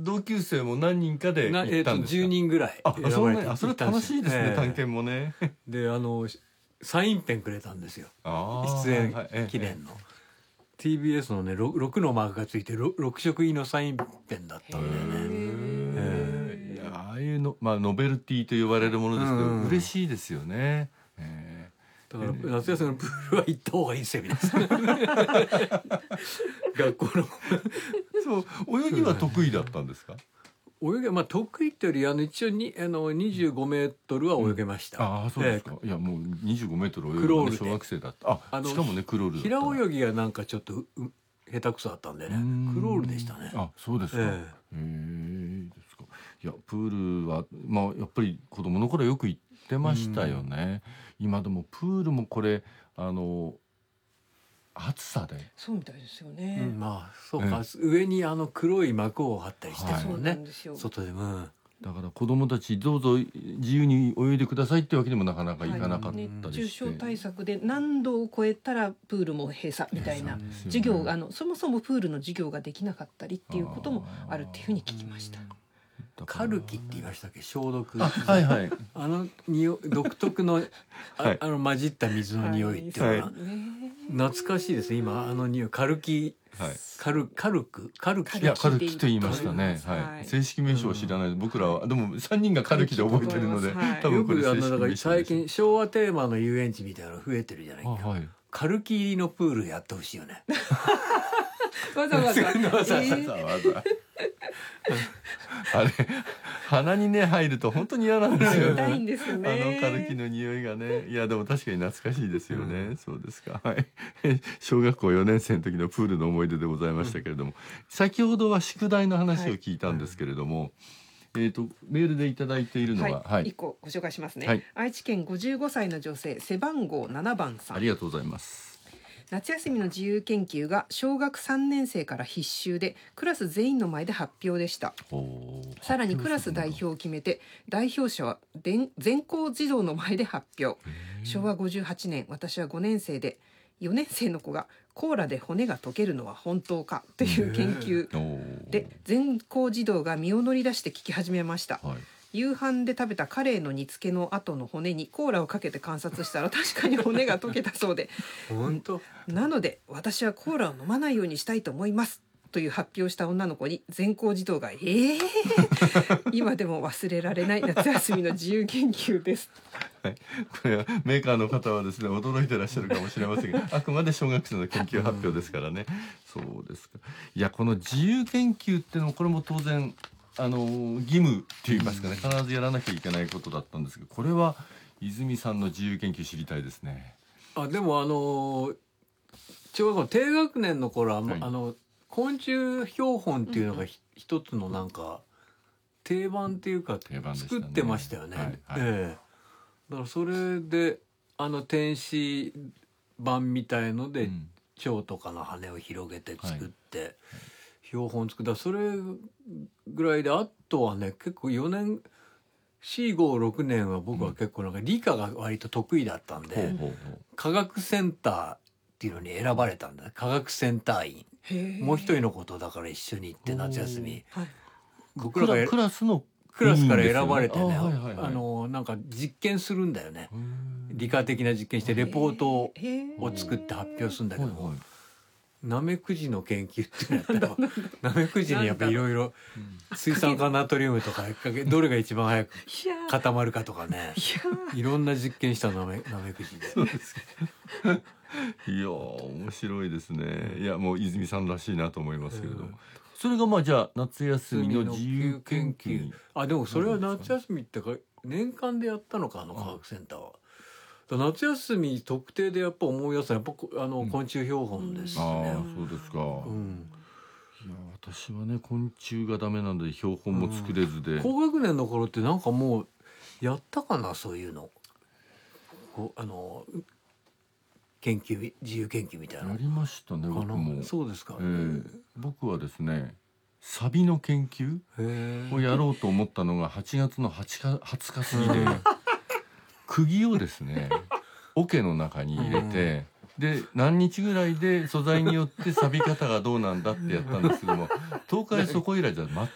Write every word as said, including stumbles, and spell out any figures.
同級生も何人かで行ったんですか？ えー、とじゅうにんぐらいあ、 選ばれてそんなあそれ楽しいですね、 えー探検もね。 であのサインペンくれたんですよ、 あー出演はいはい記念の、ティービーエス のね ろく, ろくのマークがついて 6, 6色入りのサインペンだったんだよね。 へーいやああいうの、まあ、ノベルティと呼ばれるものですけど、 うん嬉しいですよね。へだから夏休みのプールは行った方がいいセミです学校のそう泳ぎは得意だったんですか？ 泳ぎ、まあ、得意ってよりあの一応にあのにじゅうごメートルは泳げました、 うん、ああそうですか、えー、いやもうにじゅうごメートル泳ぐの、ね、小学生だった。ああしかもねクロールだった平泳ぎがなんかちょっとう下手くそだったんでねクロールでしたね。 あそうですか、えー、えー、ですか。いやプールはまあやっぱり子供の頃よく行ってましたよね。今でもプールもこれあの暑さでそうみたいですよね、 うん、まあそうか、上にあの黒い膜を張ったりしてるもんね、 はい、 外でも、うん、 だから子供たちどうぞ自由に泳いでくださいってわけにもなかなかいかなかったりして、 はい、熱中症対策で何度を超えたらプールも閉鎖みたいな授業、ね、あのそもそもプールの授業ができなかったりっていうこともあるっていうふうに聞きました。 カルキって言いましたっけ、消毒。 あ、はいはい。 あの匂い独特の あ,、はい、あの混じった水の匂いっていうのは、はい、懐かしいですね。今あの匂いカルキ、はい、カルカルクカルキいやカルキと言いましたね。はい。正式名称は知らない。うん、僕らはでも三人がカルキで覚えてるので、はい、多分これ正式名称です。よくあのだから最近昭和テーマの遊園地みたいなの増えてるじゃないか。はい、カルキ入りのプールやってほしいよね。 わざわざ。わざわざ。えーあれ鼻にね入ると本当に嫌なんですよね。 痛いんですよね。 あのカルキの匂いがね。いやでも確かに懐かしいですよね。うん、そうですか。はい。小学校よねん生の時のプールの思い出でございましたけれども、うん、先ほどは宿題の話を聞いたんですけれども、はい、えっとメールでいただいているのは、 はい、いっこご紹介しますね。はい、愛知県ごじゅうごさいの女性、背番号ななばんさん。 ありがとうございます。 夏休みの自由研究が小学さんねん生から必修でクラス全員の前で発表でした。さらにクラス代表を決めて代表者は全校児童の前で発表。しょうわごじゅうはちねん、私はごねん生でよねん生の子がコーラで骨が溶けるのは本当かという研究で全校児童が身を乗り出して聞き始めました。はい、夕飯で食べたカレーの煮付けの後の骨にコーラをかけて観察したら確かに骨が溶けたそうで本当なので私はコーラを飲まないようにしたいと思いますという発表した女の子に全校児童がえー今でも忘れられない夏休みの自由研究です。 はい、これはメーカーの方はですね驚いてらっしゃるかもしれませんがあくまで小学生の研究発表ですからね。そうですか。いやこの自由研究っていうのもこれも当然あの義務って言いますかね、必ずやらなきゃいけないことだったんですけど、これは泉さんの自由研究知りたいですね。 あでもあの小学校低学年の頃は、はい、あの昆虫標本っていうのが一つのなんか定番っていうか、ね、作ってましたよね。はいはい、えー、だからそれであの天使版みたいので、うん、蝶とかの羽を広げて作って、はいはい、標本作った。それぐらいで、あとはね結構よねんよん、ご、ろくねんは僕は結構なんか理科が割と得意だったんで、うん、科学センターっていうのに選ばれたんだね。科学センター員。もう一人のことだから一緒に行って夏休み、はい、 僕らがクラスのクラスから選ばれてね、あ、はいはいはい、あのなんか実験するんだよね。理科的な実験してレポートを作って発表するんだけども、ナメクジの研究ってやったらナメクジにやっぱいろいろ水酸化ナトリウムとかどれが一番早く固まるかとかね、いろんな実験したナメナメクジで。 そうですか。いや面白いですね。いやもう泉さんらしいなと思いますけれども、うん、それがまあじゃあ夏休みの自由研究に。 あでもそれは夏休みってか年間でやったのか、あの科学センターは。夏休み特定でやっぱ思い出すのはやっぱあの昆虫標本ですね。 うん、ああそうですか。うん、いや私はね昆虫がダメなので標本も作れずで、うん、 高学年の頃ってなんかもうやったかなそういうの。こうあの研究自由研究みたいな。 やりましたね僕も。 そうですか。 えー、僕はですねサビの研究をやろうと思ったのがはちがつのはつか過ぎで釘をですね桶の中に入れて、で何日ぐらいで素材によって錆び方がどうなんだってやったんですけども、東海そこいらじゃ